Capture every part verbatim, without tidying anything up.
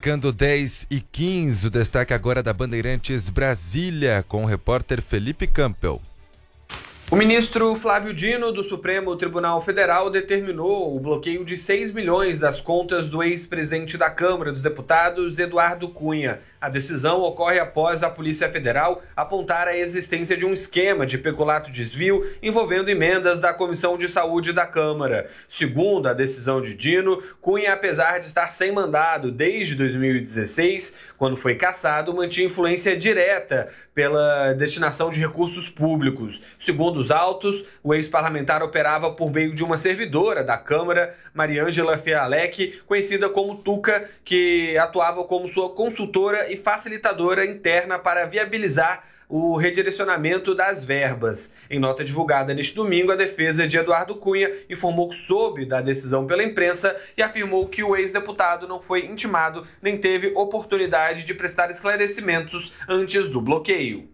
Marcando dez e quinze, o destaque agora da Bandeirantes Brasília, com o repórter Felipe Campbell. O ministro Flávio Dino, do Supremo Tribunal Federal, determinou o bloqueio de seis milhões das contas do ex-presidente da Câmara dos Deputados, Eduardo Cunha. A decisão ocorre após a Polícia Federal apontar a existência de um esquema de peculato-desvio envolvendo emendas da Comissão de Saúde da Câmara. Segundo a decisão de Dino, Cunha, apesar de estar sem mandado desde dois mil e dezesseis, quando foi cassado, mantinha influência direta pela destinação de recursos públicos. Segundo os autos, o ex-parlamentar operava por meio de uma servidora da Câmara, Mariângela Fealec, conhecida como Tuca, que atuava como sua consultora e facilitadora interna para viabilizar o redirecionamento das verbas. Em nota divulgada neste domingo, a defesa de Eduardo Cunha informou que soube da decisão pela imprensa e afirmou que o ex-deputado não foi intimado nem teve oportunidade de prestar esclarecimentos antes do bloqueio.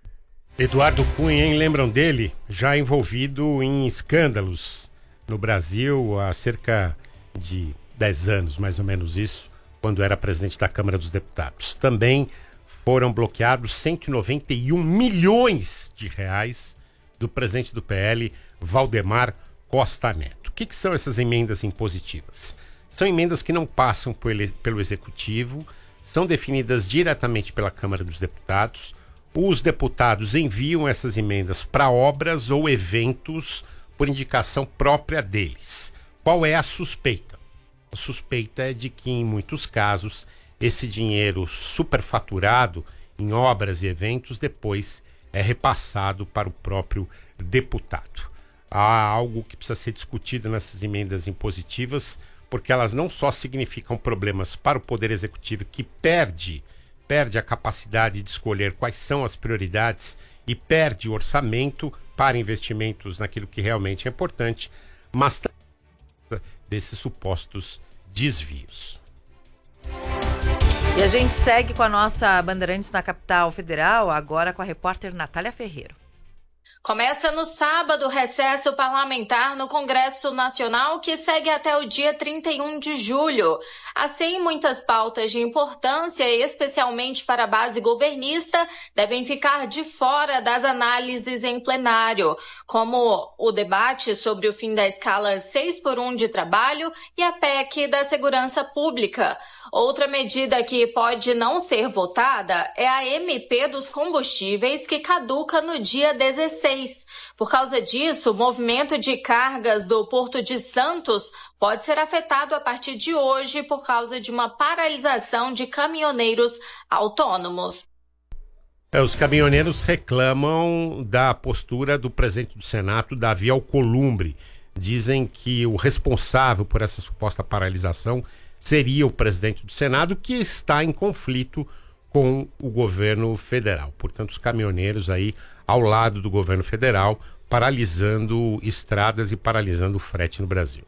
Eduardo Cunha, hein? Lembram dele? Já envolvido em escândalos no Brasil há cerca de dez anos, mais ou menos isso, quando era presidente da Câmara dos Deputados. Também foram bloqueados cento e noventa e um milhões de reais do presidente do P L, Valdemar Costa Neto. O que, que são essas emendas impositivas? São emendas que não passam por ele, pelo Executivo, são definidas diretamente pela Câmara dos Deputados. Os deputados enviam essas emendas para obras ou eventos por indicação própria deles. Qual é a suspeita? A suspeita é de que, em muitos casos, esse dinheiro superfaturado em obras e eventos depois é repassado para o próprio deputado. Há algo que precisa ser discutido nessas emendas impositivas, porque elas não só significam problemas para o Poder Executivo, que perde, perde a capacidade de escolher quais são as prioridades e perde o orçamento para investimentos naquilo que realmente é importante, mas também desses supostos desvios. E a gente segue com a nossa Bandeirantes na Capital Federal, agora com a repórter Natália Ferreiro. Começa no sábado o recesso parlamentar no Congresso Nacional, que segue até o dia trinta e um de julho. Assim, muitas pautas de importância, especialmente para a base governista, devem ficar de fora das análises em plenário, como o debate sobre o fim da escala seis por um de trabalho e a P E C da Segurança Pública. Outra medida que pode não ser votada é a M P dos combustíveis, que caduca no dia dezesseis. Por causa disso, o movimento de cargas do Porto de Santos pode ser afetado a partir de hoje por causa de uma paralisação de caminhoneiros autônomos. É, os caminhoneiros reclamam da postura do presidente do Senado, Davi Alcolumbre. Dizem que o responsável por essa suposta paralisação seria o presidente do Senado, que está em conflito com o governo federal. Portanto, os caminhoneiros aí ao lado do governo federal, paralisando estradas e paralisando o frete no Brasil.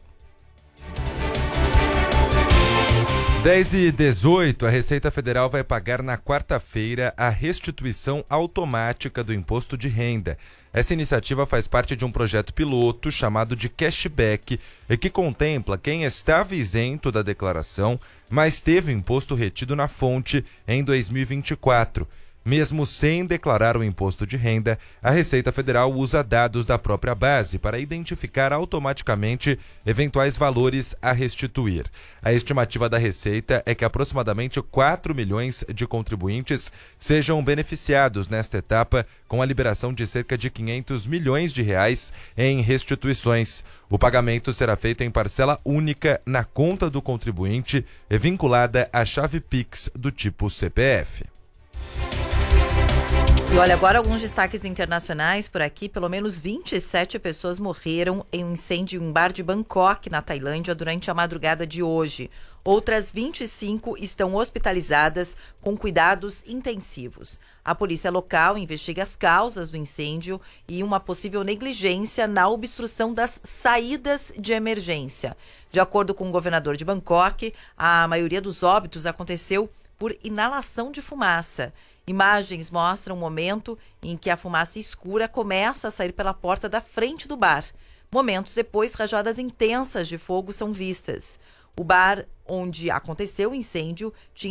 dez e dezoito, a Receita Federal vai pagar na quarta-feira a restituição automática do imposto de renda. Essa iniciativa faz parte de um projeto piloto chamado de Cashback, que contempla quem estava isento da declaração, mas teve o imposto retido na fonte em dois mil e vinte e quatro. Mesmo sem declarar o imposto de renda, a Receita Federal usa dados da própria base para identificar automaticamente eventuais valores a restituir. A estimativa da Receita é que aproximadamente quatro milhões de contribuintes sejam beneficiados nesta etapa, com a liberação de cerca de quinhentos milhões de reais em restituições. O pagamento será feito em parcela única na conta do contribuinte, vinculada à chave Pix do tipo C P F. E olha, agora alguns destaques internacionais por aqui. Pelo menos vinte e sete pessoas morreram em um incêndio em um bar de Bangkok, na Tailândia, durante a madrugada de hoje. Outras vinte e cinco estão hospitalizadas com cuidados intensivos. A polícia local investiga as causas do incêndio e uma possível negligência na obstrução das saídas de emergência. De acordo com o governador de Bangkok, a maioria dos óbitos aconteceu por inalação de fumaça. Imagens mostram o momento em que a fumaça escura começa a sair pela porta da frente do bar. Momentos depois, rajadas intensas de fogo são vistas. O bar onde aconteceu o incêndio tinha